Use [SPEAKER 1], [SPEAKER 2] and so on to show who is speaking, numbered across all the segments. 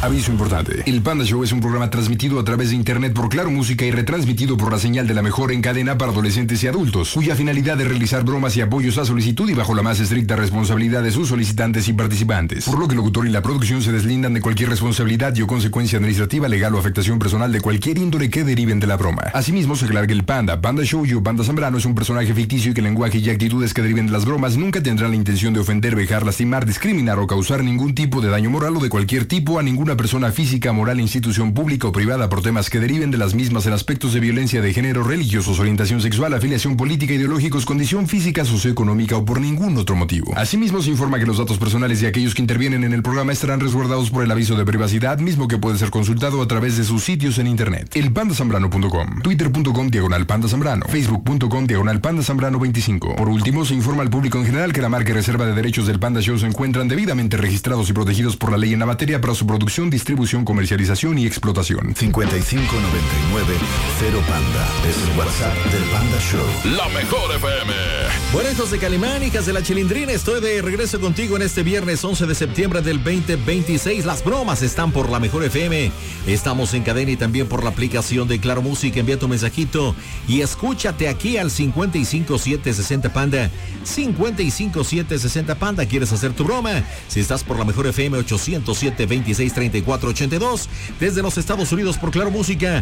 [SPEAKER 1] Aviso importante. El Panda Show es un programa transmitido a través de internet por Claro Música y retransmitido por la señal de la mejor en cadena para adolescentes y adultos, cuya finalidad es realizar bromas y apoyos a solicitud y bajo la más estricta responsabilidad de sus solicitantes y participantes. Por lo que el locutor y la producción se deslindan de cualquier responsabilidad y o consecuencia administrativa, legal o afectación personal de cualquier índole que deriven de la broma. Asimismo, se aclara que el Panda Show y o Panda Zambrano es un personaje ficticio y que el lenguaje y actitudes que deriven de las bromas nunca tendrán la intención de ofender, vejar, lastimar, discriminar o causar ningún tipo de daño moral o de cualquier tipo a ninguna persona física, moral, institución pública o privada por temas que deriven de las mismas en aspectos de violencia de género, religiosos, orientación sexual, afiliación política, ideológicos, condición física, socioeconómica o por ningún otro motivo. Asimismo, se informa que los datos personales de aquellos que intervienen en el programa estarán resguardados por el aviso de privacidad, mismo que puede ser consultado a través de sus sitios en internet. Elpandasambrano.com, twitter.com/pandazambrano, facebook.com/pandazambrano25. Por último, se informa al público en general que la marca y reserva de derechos del Panda Show se encuentran debidamente registrados y protegidos por la ley en la materia para su producción, distribución, comercialización y explotación.
[SPEAKER 2] 5599 0 Panda es el WhatsApp del Panda Show.
[SPEAKER 3] La mejor FM.
[SPEAKER 4] Bueno, hijos de Calimán, hijas de la Chilindrina, estoy de regreso contigo en este viernes 11 de septiembre del 2026. Las bromas están por la mejor FM. Estamos en cadena y también por la aplicación de Claro Música. Envía tu mensajito y escúchate aquí al 55760 Panda. 55760 Panda. ¿Quieres hacer tu broma? Si estás por la mejor FM 807-2634-82. Desde los Estados Unidos por Claro Música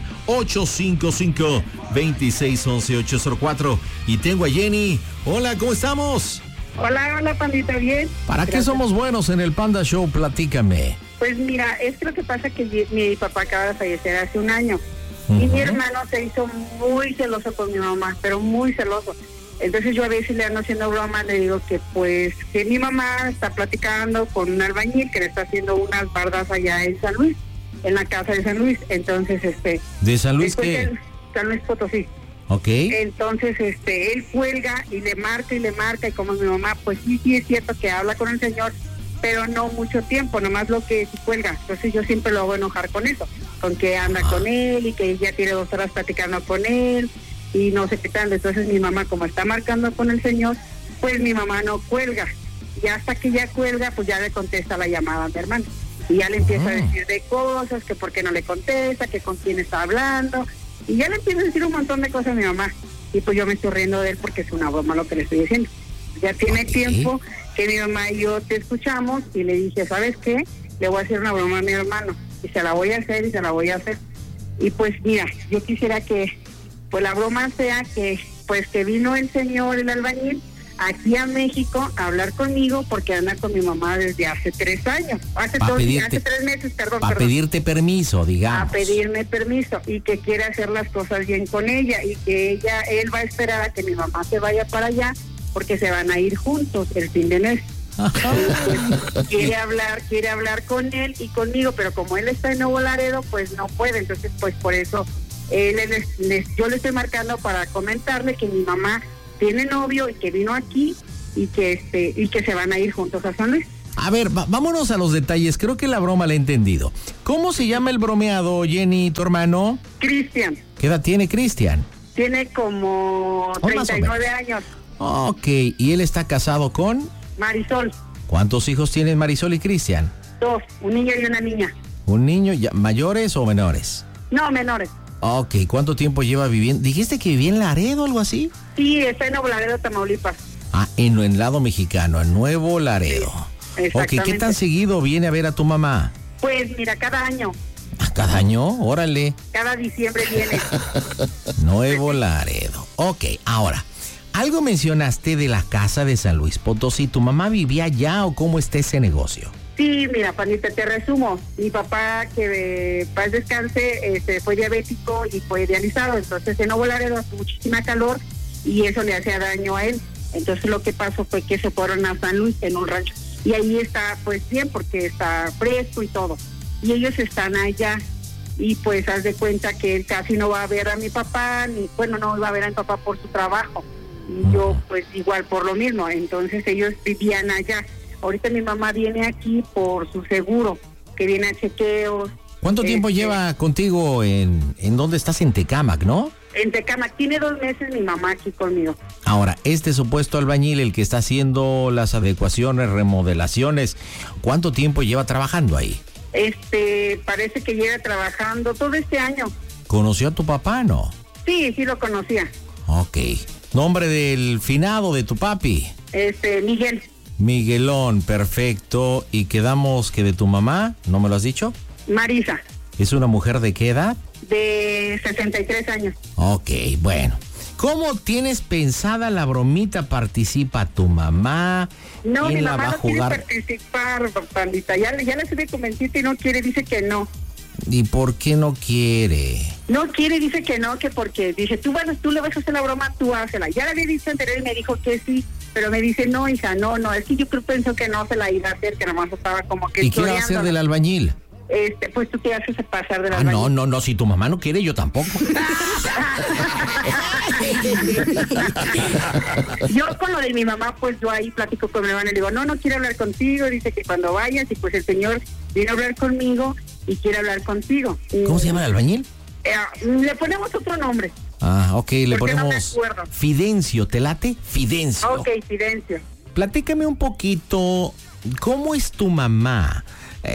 [SPEAKER 4] 855-2611-804. Y tengo a Jenny. Hola, ¿cómo estamos?
[SPEAKER 5] Hola, Pandita, ¿bien?
[SPEAKER 4] ¿Para qué somos buenos en el Panda Show? Platícame.
[SPEAKER 5] Pues mira, es que lo que pasa es que mi papá acaba de fallecer hace un año. Y mi hermano se hizo muy celoso con mi mamá, pero muy celoso. Entonces yo a veces le ando haciendo broma, le digo que pues que mi mamá está platicando con un albañil que le está haciendo unas bardas allá en San Luis, en la casa de San Luis. Entonces
[SPEAKER 4] ¿de San Luis qué?
[SPEAKER 5] San Luis Potosí.
[SPEAKER 4] Ok.
[SPEAKER 5] Entonces él cuelga y le marca y como mi mamá, pues sí es cierto que habla con el señor, pero no mucho tiempo, nomás lo que cuelga. Entonces yo siempre lo hago enojar con eso, con que anda con él y que ya tiene 2 horas platicando con él y no sé qué tal. Entonces mi mamá, como está marcando con el señor, pues mi mamá no cuelga. Y hasta que ya cuelga, pues ya le contesta la llamada a mi hermano. Y ya le empieza a decir de cosas, que por qué no le contesta, que con quién está hablando. Y ya le empieza a decir un montón de cosas a mi mamá. Y pues yo me estoy riendo de él porque es una broma lo que le estoy diciendo. Ya tiene tiempo que mi mamá y yo te escuchamos y le dije, ¿sabes qué? Le voy a hacer una broma a mi hermano. Y se la voy a hacer. Y pues mira, yo quisiera que pues la broma sea que pues que vino el señor, el albañil, aquí a México a hablar conmigo porque anda con mi mamá desde hace 3 años. Hace 3 meses, perdón.
[SPEAKER 4] Para pedirte permiso, digamos.
[SPEAKER 5] A pedirme permiso y que quiere hacer las cosas bien con ella y que él va a esperar a que mi mamá se vaya para allá porque se van a ir juntos el fin de mes. Pues, quiere hablar con él y conmigo, pero como él está en Nuevo Laredo, pues no puede. Entonces, pues por eso yo le estoy marcando para comentarle que mi mamá tiene novio y que vino aquí y que se van a ir juntos a San Luis.
[SPEAKER 4] A ver, vámonos a los detalles. Creo que la broma la he entendido. ¿Cómo se llama el bromeado, Jenny, tu hermano?
[SPEAKER 5] Cristian.
[SPEAKER 4] ¿Qué edad tiene Cristian?
[SPEAKER 5] Tiene como 39 años.
[SPEAKER 4] Ok, ¿y él está casado con?
[SPEAKER 5] Marisol.
[SPEAKER 4] ¿Cuántos hijos tienen Marisol y Cristian?
[SPEAKER 5] 2, un niño y una niña.
[SPEAKER 4] ¿Un niño mayores o menores?
[SPEAKER 5] No, menores.
[SPEAKER 4] Ok, ¿cuánto tiempo lleva viviendo? ¿Dijiste que vivía en Laredo o algo así?
[SPEAKER 5] Sí, está en Nuevo Laredo, Tamaulipas.
[SPEAKER 4] Ah, en el lado mexicano, en Nuevo Laredo.
[SPEAKER 5] Sí, exactamente.
[SPEAKER 4] Ok, ¿qué tan seguido viene a ver a tu mamá?
[SPEAKER 5] Pues mira, cada año.
[SPEAKER 4] ¿Cada año? Órale.
[SPEAKER 5] Cada diciembre viene.
[SPEAKER 4] Nuevo Laredo. Ok, ahora, algo mencionaste de la casa de San Luis Potosí. ¿Tu mamá vivía allá o cómo está ese negocio?
[SPEAKER 5] Sí, mira, Panita, te resumo. Mi papá, que paz descanse, fue diabético y fue dializado. Entonces en Nuevo Laredo hace muchísima calor y eso le hacía daño a él. Entonces lo que pasó fue que se fueron a San Luis en un rancho. Y ahí está pues bien porque está fresco y todo. Y ellos están allá. Y pues haz de cuenta que él casi no va a ver a mi papá, no va a ver a mi papá por su trabajo. Y yo pues igual por lo mismo. Entonces ellos vivían allá. Ahorita mi mamá viene aquí por su seguro, que viene a chequeos.
[SPEAKER 4] ¿Cuánto tiempo lleva contigo en dónde estás? En Tecámac, ¿no?
[SPEAKER 5] En Tecámac. Tiene 2 meses mi mamá aquí conmigo.
[SPEAKER 4] Ahora, este supuesto albañil, el que está haciendo las adecuaciones, remodelaciones, ¿cuánto tiempo lleva trabajando ahí?
[SPEAKER 5] Parece que lleva trabajando todo este año.
[SPEAKER 4] ¿Conoció a tu papá, no?
[SPEAKER 5] Sí, sí lo conocía.
[SPEAKER 4] Ok. ¿Nombre del finado de tu papi?
[SPEAKER 5] Miguel.
[SPEAKER 4] Miguelón, perfecto. ¿Y quedamos que de tu mamá? ¿No me lo has dicho?
[SPEAKER 5] Marisa.
[SPEAKER 4] ¿Es una mujer de qué edad?
[SPEAKER 5] De 63 años.
[SPEAKER 4] Ok, bueno. ¿Cómo tienes pensada la bromita? ¿Participa tu mamá?
[SPEAKER 5] No, mi
[SPEAKER 4] ¿Quién la
[SPEAKER 5] mamá
[SPEAKER 4] va a
[SPEAKER 5] no quiere
[SPEAKER 4] jugar?
[SPEAKER 5] participar, pandita. Ya le estuve convenciendo y no quiere, dice que no.
[SPEAKER 4] ¿Y por qué no quiere?
[SPEAKER 5] No quiere, dice que no, que porque dice, tú le vas a hacer la broma, tú hácela. Ya le había dicho anterior y me dijo que sí, pero me dice, no, hija, no, es que yo pensó que no se la iba a hacer, que nomás estaba como que...
[SPEAKER 4] ¿Y qué va a hacer del albañil?
[SPEAKER 5] Pues tú te haces pasar del albañil.
[SPEAKER 4] No, si tu mamá no quiere, yo tampoco.
[SPEAKER 5] Yo con lo de mi mamá, pues yo ahí platico con mi hermana y le digo, no quiero hablar contigo, dice que cuando vayas, y pues el señor viene a hablar conmigo y quiere hablar contigo.
[SPEAKER 4] ¿Cómo se llama el albañil?
[SPEAKER 5] Le ponemos otro nombre.
[SPEAKER 4] Ok, le ponemos
[SPEAKER 5] no me acuerdo.
[SPEAKER 4] Fidencio, ¿te late? Fidencio.
[SPEAKER 5] Ok, Fidencio.
[SPEAKER 4] Platícame un poquito, ¿cómo es tu mamá?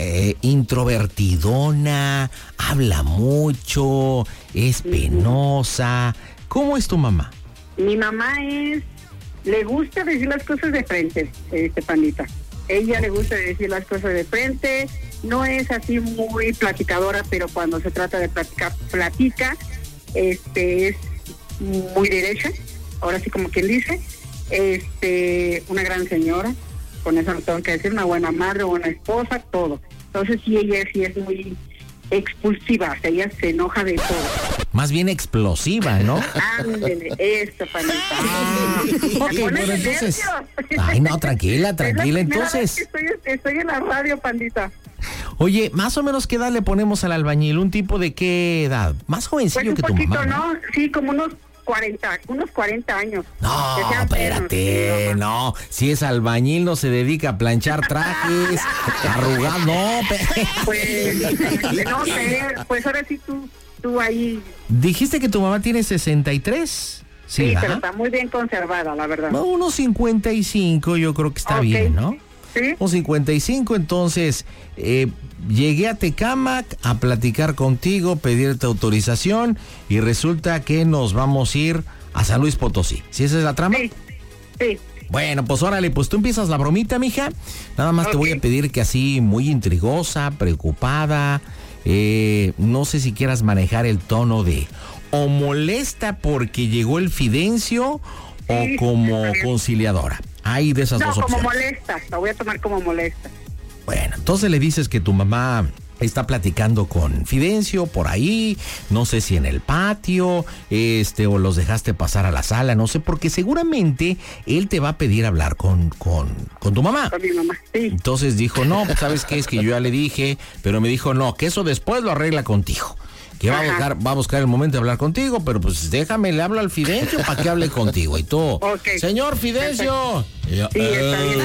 [SPEAKER 4] Introvertidona, habla mucho, es penosa. ¿Cómo es tu mamá?
[SPEAKER 5] Mi mamá le gusta decir las cosas de frente, pandita. Ella le gusta decir las cosas de frente, no es así muy platicadora, pero cuando se trata de platicar, platica, es muy derecha, ahora sí como quien dice, una gran señora, con eso no tengo que decir, una buena madre, buena esposa, todo. Entonces sí, ella sí es muy expulsiva, o sea, ella se enoja de todo.
[SPEAKER 4] Más bien explosiva, ¿no?
[SPEAKER 5] Ándele, eso, pandita.
[SPEAKER 4] Ok, bueno, entonces... Ay, no, tranquila, entonces.
[SPEAKER 5] Estoy en la radio, pandita.
[SPEAKER 4] Oye, más o menos, ¿qué edad le ponemos al albañil? ¿Un tipo de qué edad? Más jovencillo
[SPEAKER 5] pues
[SPEAKER 4] que tu mamá,
[SPEAKER 5] ¿no? Sí, como unos 40 años.
[SPEAKER 4] No, espérate, no. Si es albañil, no se dedica a planchar trajes, arrugar, no.
[SPEAKER 5] Pues, no sé, pues ahora sí tú ahí.
[SPEAKER 4] Dijiste que tu mamá tiene 63.
[SPEAKER 5] Sí, pero está muy bien conservada, la verdad.
[SPEAKER 4] No, unos 55, yo creo que está bien, ¿no?
[SPEAKER 5] Sí.
[SPEAKER 4] Unos 55, entonces, llegué a Tecámac a platicar contigo, pedirte autorización, y resulta que nos vamos a ir a San Luis Potosí. ¿Sí esa es la trama?
[SPEAKER 5] Sí.
[SPEAKER 4] Bueno, pues órale, pues tú empiezas la bromita, mija. Nada más te voy a pedir que así, muy intrigosa, preocupada, no sé si quieras manejar el tono de o molesta porque llegó el Fidencio o como conciliadora. Hay de esas dos opciones.
[SPEAKER 5] No, como molesta, la voy a tomar como molesta.
[SPEAKER 4] Bueno, entonces le dices que tu mamá está platicando con Fidencio por ahí, no sé si en el patio, o los dejaste pasar a la sala, no sé, porque seguramente él te va a pedir hablar con tu mamá.
[SPEAKER 5] Con mi mamá, sí.
[SPEAKER 4] Entonces dijo, no, pues ¿sabes qué? Es que yo ya le dije, pero me dijo, no, que eso después lo arregla contigo. Que va a buscar el momento de hablar contigo, pero pues déjame, le hablo al Fidencio para que hable contigo. Y tú, señor Fidencio.
[SPEAKER 5] Sí, está bien.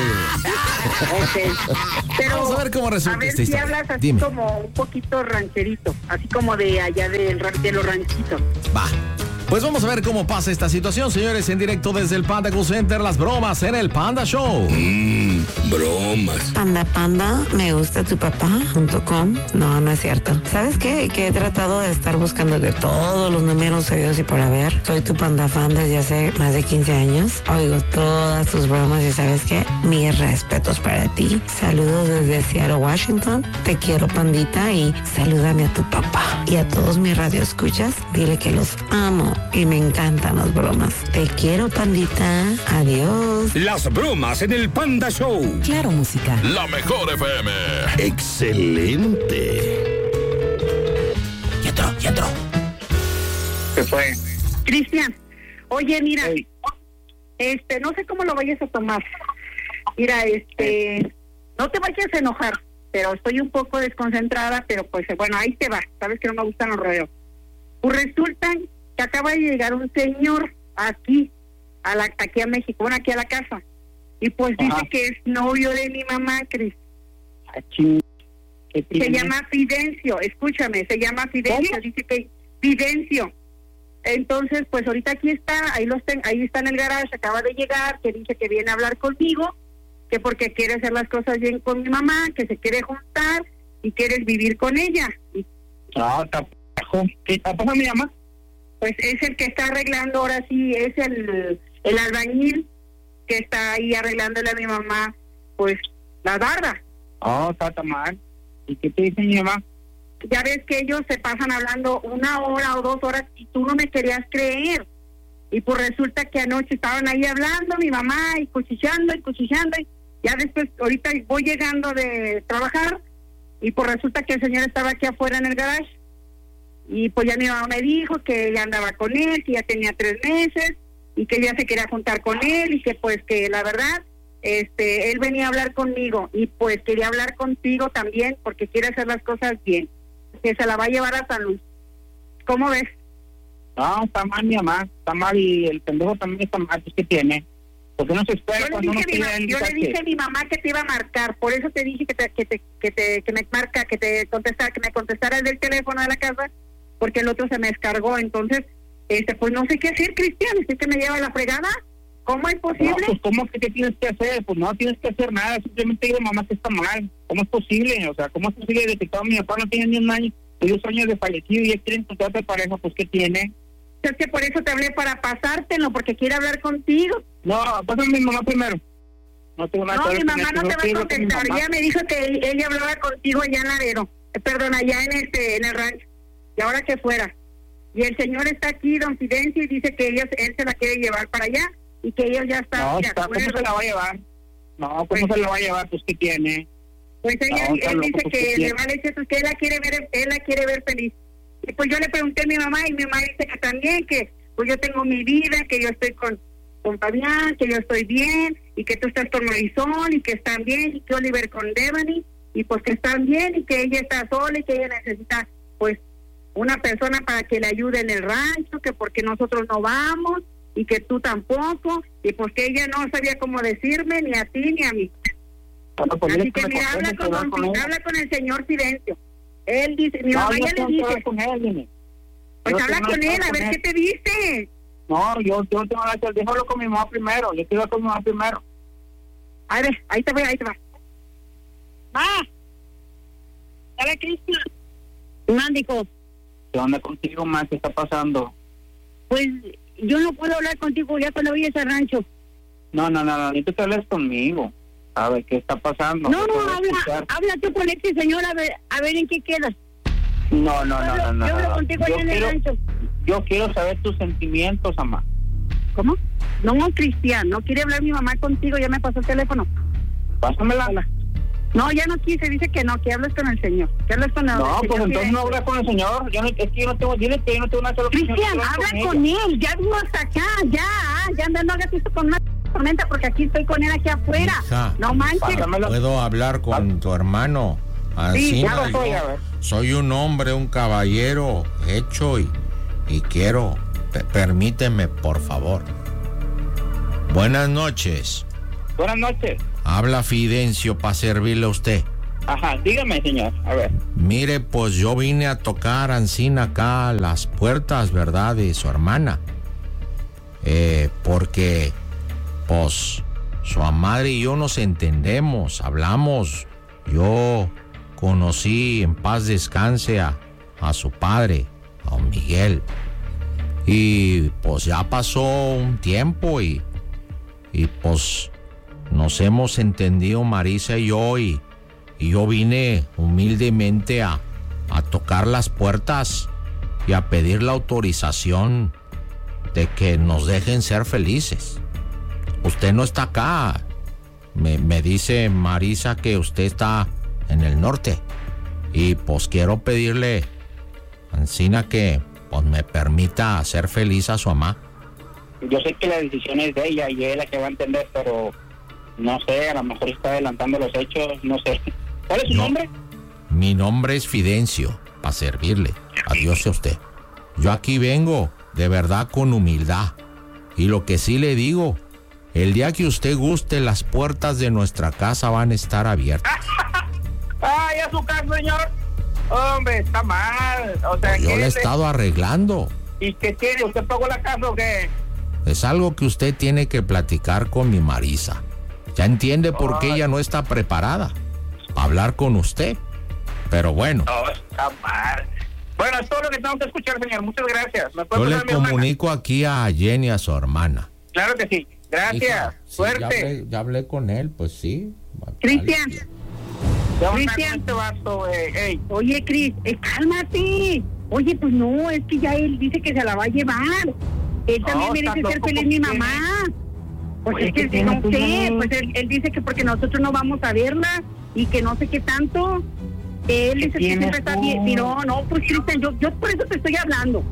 [SPEAKER 5] Pero
[SPEAKER 4] vamos a ver cómo resulta esta historia.
[SPEAKER 5] Si hablas así como un poquito rancherito, así como de allá de los ranchitos.
[SPEAKER 4] Va. Pues vamos a ver cómo pasa esta situación, señores, en directo desde el Panda Cool Center, las bromas en el Panda Show.
[SPEAKER 2] Bromas.
[SPEAKER 3] Panda, me gusta tu papá.com. No es cierto. ¿Sabes qué? Que he tratado de estar buscando de todos los números sabidos y por haber. Soy tu panda fan desde hace más de 15 años. Oigo todas tus bromas y ¿sabes qué? Mis respetos para ti. Saludos desde Seattle, Washington. Te quiero, pandita, y salúdame a tu papá. Y a todos mis radioescuchas, dile que los amo y me encantan las bromas. Te quiero, pandita. Adiós.
[SPEAKER 6] Las bromas en el Panda Show.
[SPEAKER 3] Claro, música.
[SPEAKER 2] La mejor FM. Excelente.
[SPEAKER 4] Ya entró.
[SPEAKER 5] ¿Qué fue? Cristian, oye, mira, no sé cómo lo vayas a tomar. Mira, no te vayas a enojar, pero estoy un poco desconcentrada, pero pues bueno, ahí te va. Sabes que no me gustan los rodeos. Pues resulta que acaba de llegar un señor aquí a México, bueno, aquí a la casa, y pues dice que es novio de mi mamá, Cris. Se llama Fidencio, escúchame, se llama Fidencio. ¿Cómo? Dice que Fidencio. Entonces, pues ahorita aquí está, ahí está en el garage, acaba de llegar, que dice que viene a hablar conmigo, que porque quiere hacer las cosas bien con mi mamá, que se quiere juntar, y quieres vivir con ella.
[SPEAKER 7] No, está ¿qué está pasando, mi mamá?
[SPEAKER 5] Pues es el que está arreglando, ahora sí, es el albañil que está ahí arreglándole a mi mamá, pues, la barda.
[SPEAKER 7] Oh, está mal. ¿Y qué te dice mi mamá?
[SPEAKER 5] Ya ves que ellos se pasan hablando 1 hora o 2 horas y tú no me querías creer. Y pues resulta que anoche estaban ahí hablando mi mamá y cuchicheando y ya después, ahorita voy llegando de trabajar y pues resulta que el señor estaba aquí afuera en el garage. Y pues ya mi mamá me dijo que ella andaba con él, que ya tenía 3 meses y que ya se quería juntar con él y que pues que la verdad, él venía a hablar conmigo y pues quería hablar contigo también porque quiere hacer las cosas bien, que se la va a llevar a San Luis. ¿Cómo ves?
[SPEAKER 7] No, está mal mi mamá, está mal y el pendejo también está mal, pues ¿qué tiene? ¿Por qué no se espera cuando uno quiere el
[SPEAKER 5] yo le dije a mi mamá que te iba a marcar, por eso te dije que me contestaras del teléfono de la casa, porque el otro se me descargó, entonces, pues no sé qué hacer, Cristian, ¿es que me lleva la fregada? ¿Cómo es posible?
[SPEAKER 7] No, pues ¿cómo que qué tienes que hacer? Pues no tienes que hacer nada, simplemente digo mamá que está mal. ¿Cómo es posible? O sea, ¿cómo es posible de que todo mi papá no tiene ni un año, 2 años de fallecido y ya quiere encontrarte pareja? Pues ¿qué tiene?
[SPEAKER 5] Es que por eso te hablé, para pasártelo, porque quiere hablar contigo.
[SPEAKER 7] No, pásame a mi mamá primero. No tengo nada que ver.
[SPEAKER 5] Mi mamá no te va a contestar. Ella me dijo que ella hablaba contigo allá en Laredo. Perdón, allá en el rancho. Y ahora que fuera. Y el señor está aquí, don Fidencio, y dice que él se la quiere llevar para allá y que ellos ya están.
[SPEAKER 7] No, ¿cómo se la va a llevar? No, ¿cómo se la va a llevar? Pues ¿qué tiene?
[SPEAKER 5] Pues él dice que le vale eso, que él la quiere ver feliz. Y pues yo le pregunté a mi mamá y mi mamá dice que también, que pues yo tengo mi vida, que yo estoy con Fabián, que yo estoy bien, y que tú estás con Marisol, y que están bien, y que Oliver con Devani, y pues que están bien, y que ella está sola, y que ella necesita pues una persona para que le ayude en el rancho, que porque nosotros no vamos, y que tú tampoco, y pues que ella no sabía cómo decirme, ni a ti, ni a mí. Así que mira, habla con el señor Fidencio. Él dice, mi mamá ya le dice.
[SPEAKER 7] Con él,
[SPEAKER 5] pues habla con él, a ver qué te dice.
[SPEAKER 7] No, yo tengo la que déjalo con mi mamá primero. Yo quiero con mi mamá primero.
[SPEAKER 5] A ver, ahí te va. ¡Ma! ¿Sabe, Cristian? Mándico.
[SPEAKER 7] ¿Qué onda contigo, ma? ¿Qué está pasando?
[SPEAKER 5] Pues yo no puedo hablar contigo ya cuando voy a ese rancho.
[SPEAKER 7] No, necesito que hables conmigo. A ver, ¿qué está pasando?
[SPEAKER 5] No, habla tú con este señor, a ver en qué quedas.
[SPEAKER 7] No.
[SPEAKER 5] Yo hablo contigo allá en el rancho.
[SPEAKER 7] Yo quiero saber tus sentimientos, mamá.
[SPEAKER 5] ¿Cómo? No, Cristian, no quiere hablar mi mamá contigo, ya me pasó el teléfono.
[SPEAKER 7] Pásamela.
[SPEAKER 5] No, ya no quise, dice que no, que hables con el señor. Que hables con el
[SPEAKER 7] No,
[SPEAKER 5] señor,
[SPEAKER 7] pues entonces no hablas con el señor. Es que yo no tengo, dile que yo no tengo nada que hablar.
[SPEAKER 5] Cristian, habla con él, ya vino hasta acá, ya no hagas esto con más tormenta, porque aquí estoy con él aquí afuera.
[SPEAKER 8] Hija,
[SPEAKER 5] no manches.
[SPEAKER 8] ¿Puedo hablar con tu hermano? Así
[SPEAKER 5] sí,
[SPEAKER 7] ya lo soy, a ver.
[SPEAKER 8] Soy un hombre, un caballero hecho y quiero, permíteme, por favor. Buenas noches.
[SPEAKER 7] Buenas noches.
[SPEAKER 8] Habla Fidencio para servirle a usted.
[SPEAKER 7] Ajá, dígame, señor, a ver.
[SPEAKER 8] Mire, pues yo vine a tocar ancina acá las puertas, ¿verdad?, de su hermana. Porque, pues, su madre y yo nos entendemos, hablamos. Yo conocí, en paz descanse, a su padre, a don Miguel. Y pues ya pasó un tiempo y pues nos hemos entendido Marisa y yo, y yo vine humildemente a tocar las puertas y a pedir la autorización de que nos dejen ser felices. Usted no está acá. Me dice Marisa que usted está en el norte, y pues quiero pedirle, Ancina, que pues me permita hacer feliz a su mamá.
[SPEAKER 7] Yo sé que la decisión es de ella y ella es la que va a entender, pero no sé, a lo mejor está adelantando los hechos, no sé. ¿Cuál es su nombre?
[SPEAKER 8] Mi nombre es Fidencio, para servirle. Adiós a usted. Yo aquí vengo, de verdad, con humildad. Y lo que sí le digo, el día que usted guste, las puertas de nuestra casa van a estar abiertas.
[SPEAKER 7] ¡Ay, a su casa, señor! Hombre, está mal. O sea,
[SPEAKER 8] pues yo le he estado arreglando.
[SPEAKER 7] ¿Y qué tiene? ¿Usted pagó la casa o qué?
[SPEAKER 8] Es algo que usted tiene que platicar con mi Marisa. Ya entiende por qué ella no está preparada para hablar con usted. Pero bueno.
[SPEAKER 7] No, está mal. Bueno, es todo lo que tengo que escuchar, señor. Muchas gracias.
[SPEAKER 8] Yo le comunico aquí a Jenny, a su hermana.
[SPEAKER 7] Claro que sí. Gracias.
[SPEAKER 8] Hija, sí,
[SPEAKER 7] Suerte.
[SPEAKER 8] ya hablé con él, pues sí.
[SPEAKER 5] Cristian.
[SPEAKER 7] Cristian, te vato, ey.
[SPEAKER 5] Oye, Cris, cálmate. Oye, pues no, es que ya él dice que se la va a llevar. Él también merece ser feliz mi mamá. Pues
[SPEAKER 7] Oye,
[SPEAKER 5] es que
[SPEAKER 7] ¿qué
[SPEAKER 5] no
[SPEAKER 7] tiene?
[SPEAKER 5] sé, pues él dice que porque nosotros no vamos a verla y que no sé qué tanto. Él dice que siempre está bien. Y no, pues Cristian, yo por eso te estoy hablando.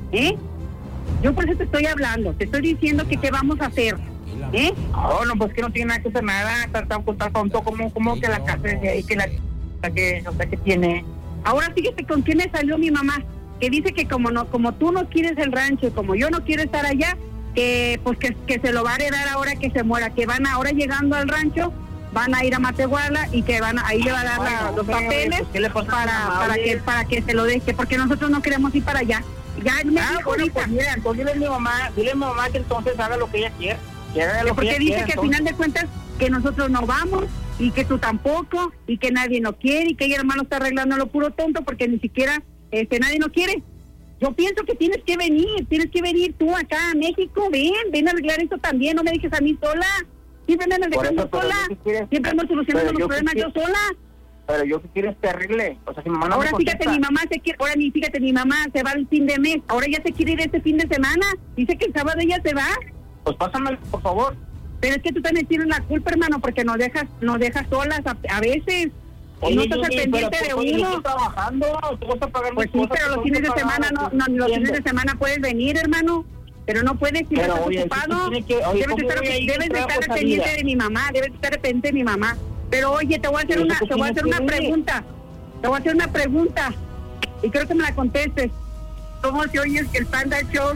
[SPEAKER 5] Yo por eso te estoy hablando. Te estoy diciendo que qué vamos a hacer.
[SPEAKER 7] No, pues que no tiene nada que hacer nada. Está tonto como que la casa de ahí, que la que no sé qué tiene.
[SPEAKER 5] Ahora fíjate con quién me salió mi mamá, que dice que como tú no quieres el rancho y como yo no quiero estar allá, que pues que se lo va a heredar ahora que se muera, que van ahora llegando al rancho, van a ir a Matehuala y que ahí le va a dar los papeles para que se lo deje, porque nosotros no queremos ir para allá. Ya me dijo ahorita.
[SPEAKER 7] Pues mira, entonces dile a mi mamá que entonces haga lo que ella quiera.
[SPEAKER 5] Porque dice que al final de cuentas que nosotros no vamos y que tú tampoco y que nadie no quiere y que ella hermano está arreglando lo puro tonto porque ni siquiera nadie no quiere. Yo pienso que tienes que venir tú acá a México, ven a arreglar esto también, no me dejes a mí sola, siempre me andas dejando sola, siempre ando solucionando los problemas yo sola.
[SPEAKER 7] Pero yo que quiero es terrible, o sea, si mi mamá no
[SPEAKER 5] ahora
[SPEAKER 7] me
[SPEAKER 5] fíjate, mi mamá se va el fin de mes, ahora ya se quiere ir este fin de semana, dice que el sábado ella se va.
[SPEAKER 7] Pues pásamelo, por favor.
[SPEAKER 5] Pero es que tú también tienes la culpa, hermano, porque nos dejas solas a veces.
[SPEAKER 7] Oye,
[SPEAKER 5] no estás al pendiente de uno.
[SPEAKER 7] Yo estoy trabajando, tú vas a pagar
[SPEAKER 5] pues sí, pero los fines de semana los fines de semana puedes venir, hermano. Pero no puedes si estás ocupado. Debes de estar pendiente de mi mamá, debes de estar pendiente de mi mamá. Pero oye, te voy a hacer una pregunta. Te voy a hacer una pregunta. Y creo que me la contestes. ¿Cómo se oye el Panda Show?